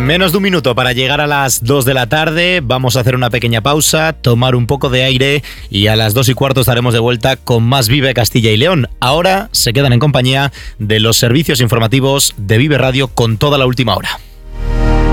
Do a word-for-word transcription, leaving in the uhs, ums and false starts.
Menos de un minuto para llegar a las dos de la tarde. Vamos a hacer una pequeña pausa, tomar un poco de aire y a las dos y cuarto estaremos de vuelta con más Vive Castilla y León. Ahora se quedan en compañía de los servicios informativos de Vive Radio con toda la última hora.